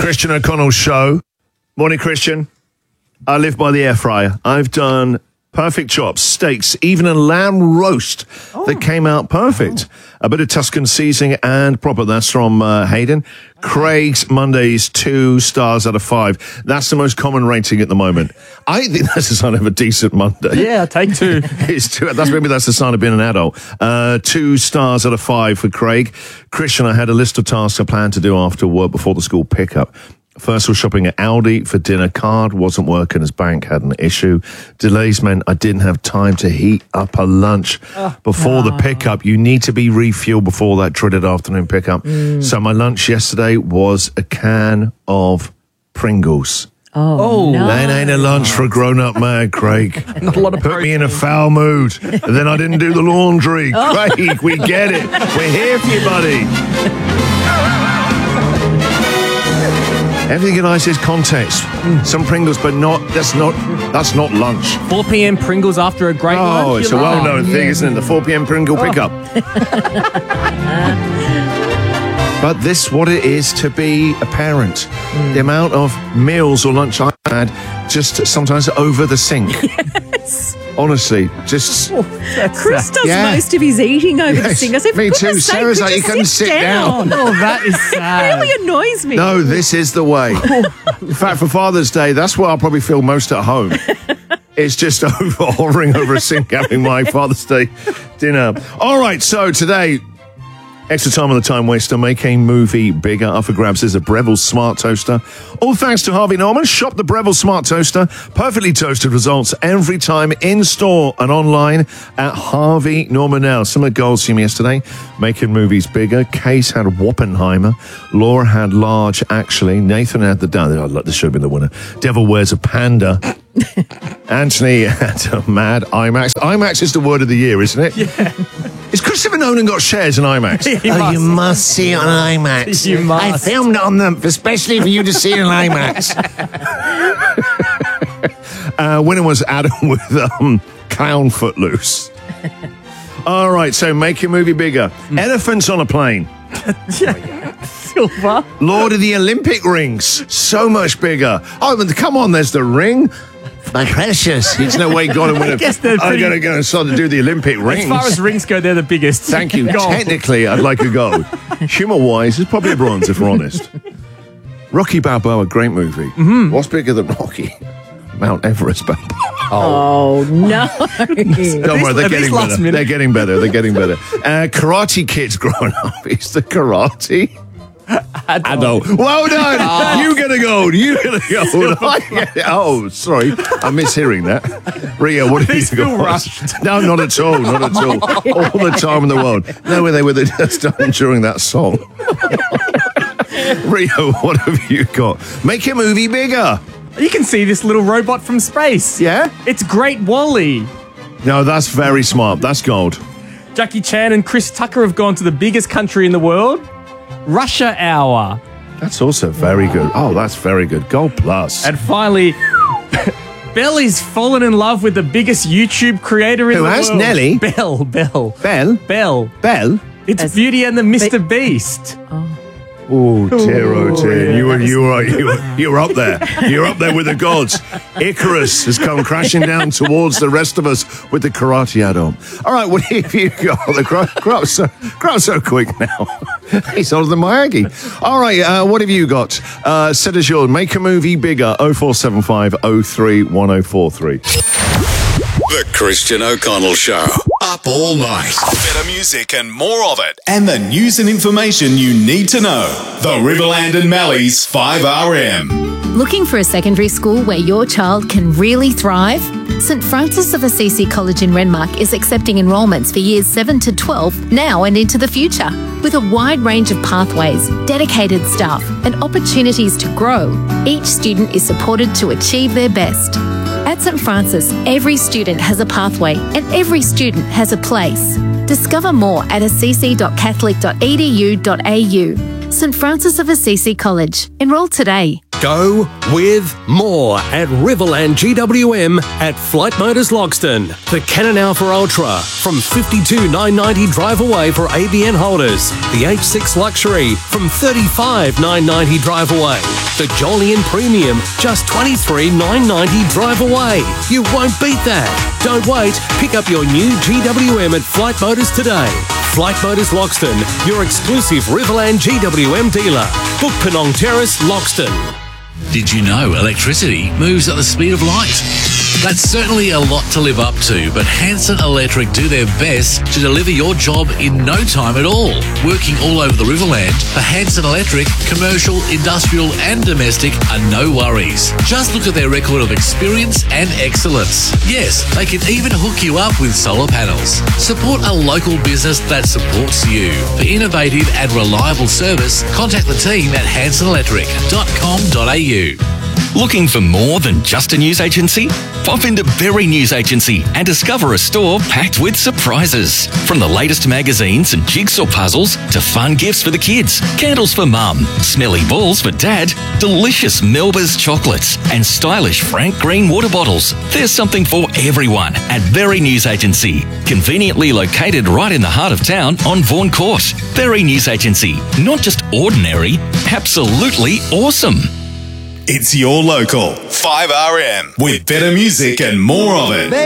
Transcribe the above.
Christian O'Connell Show. Morning, Christian. I live by the air fryer. I've done perfect chops, steaks, even a lamb roast that came out perfect. A bit of Tuscan seasoning and proper. That's from Hayden. Craig's Mondays, 2 stars out of 5. That's the most common rating at the moment. I think that's a sign of a decent Monday. Yeah, take 2. It's 2. Maybe that's the sign of being an adult. 2 stars out of 5 for Craig. Christian, I had a list of tasks I planned to do after work before the school pickup. First was shopping at Aldi for dinner. Card wasn't working as bank had an issue. Delays meant I didn't have time to heat up a lunch before the pickup. You need to be refueled before that dreaded afternoon pickup. So my lunch yesterday was a can of Pringles. Oh, no. That ain't a lunch for a grown-up man, Craig. Not a lot of Put me in a foul mood. And then I didn't do the laundry. Craig, we get it. We're here for you, buddy. Everything in ice is context. Some Pringles, but that's not lunch. 4 p.m. Pringles after a great lunch. Oh, it's a well-known thing, isn't it? The 4 p.m. Pringle pickup. But this what it is to be a parent. The amount of meals or lunch I had just sometimes over the sink. Yes. Honestly, just... Chris does most of his eating over the sink. I said, me for too. goodness sake, Sarah's could like, you couldn't sit down. Oh, that is sad. It really annoys me. No, this is the way. In fact, for Father's Day, that's where I'll probably feel most at home. It's just hovering over a sink having my Father's Day dinner. All right, so today... Extra time on the time waster, make a movie bigger. Up for grabs is a Breville Smart Toaster. All thanks to Harvey Norman. Shop the Breville Smart Toaster. Perfectly toasted results every time in store and online at Harvey Norman now. Some of the goals from yesterday. Making movies bigger. Case had Woppenheimer. Laura had Large, actually. Nathan had this should have been the winner. Devil Wears a Panda. Anthony had a Mad IMAX. IMAX is the word of the year, isn't it? Yeah. Is Christopher Nolan got shares in IMAX? You must see it on IMAX. You must. I filmed it on them, especially for you to see it on IMAX. Winner was Adam with Clown Footloose. All right, so make your movie bigger. Elephants on a plane. Silver. Lord of the Olympic Rings. So much bigger. Oh, but come on, there's the ring. My precious. It's no way God and win. I'm going to go and start to do the Olympic rings. As far as rings go, they're the biggest. Thank you. Gold. Technically, I'd like a gold. Humor-wise, it's probably a bronze, if we're honest. Rocky Balboa, great movie. What's bigger than Rocky? Mount Everest Balboa. Oh, no. Don't worry, they're getting better. They're getting better. They're getting better. Karate Kid's growing up. Is the karate? Adult. Well done. You get a gold. You get a gold. Oh, sorry. I'm mishearing that. Ria, what have you got? Rushed. No, not at all. Not at all. All the time in the world. No, where they were just done during that song. Rio, what have you got? Make your movie bigger. You can see this little robot from space. Yeah? It's Great Wally. No, that's very smart. That's gold. Jackie Chan and Chris Tucker have gone to the biggest country in the world, Russia Hour. That's also very good. Oh, that's very good. Gold plus. And finally, Belly's fallen in love with the biggest YouTube creator in the world. Who has? Nelly? Belle. Belle? It's Beauty and the Mr. Beast. Oh dear. You were up there. You're up there with the gods. Icarus has come crashing down towards the rest of us with the karate add-on. All right, what have you got? Grow up so quick now. He's older than my Aggie. All right, what have you got? Set as yours. Make a movie bigger. 0475 03 1043. The Christian O'Connell Show. Up all night. Better music and more of it. And the news and information you need to know. The Riverland and Mallee's 5RM. Looking for a secondary school where your child can really thrive? St Francis of Assisi College in Renmark is accepting enrolments for years 7 to 12 now and into the future. With a wide range of pathways, dedicated staff, and opportunities to grow, each student is supported to achieve their best. At St Francis, every student has a pathway and every student has a place. Discover more at assisi.catholic.edu.au. St Francis of Assisi College. Enrol today. Go with more at Riverland GWM at Flight Motors Logston. The Canon Alpha Ultra from $52,990 drive away for ABN holders. The H6 Luxury from $35,990 drive away. The Jolyon Premium, just $23,990 drive away. You won't beat that. Don't wait. Pick up your new GWM at Flight Motors today. Flight Motors Loxton, your exclusive Riverland GWM dealer. Book Penong Terrace, Loxton. Did you know electricity moves at the speed of light? That's certainly a lot to live up to, but Hanson Electric do their best to deliver your job in no time at all. Working all over the Riverland, for Hanson Electric, commercial, industrial and domestic are no worries. Just look at their record of experience and excellence. Yes, they can even hook you up with solar panels. Support a local business that supports you. For innovative and reliable service, contact the team at hansonelectric.com.au. Looking for more than just a news agency? Pop into Berry News Agency and discover a store packed with surprises. From the latest magazines and jigsaw puzzles to fun gifts for the kids, candles for mum, smelly balls for dad, delicious Melba's chocolates and stylish Frank Green water bottles. There's something for everyone at Berry News Agency. Conveniently located right in the heart of town on Vaughan Court. Berry News Agency. Not just ordinary, absolutely awesome. It's your local 5RM with better music and more of it.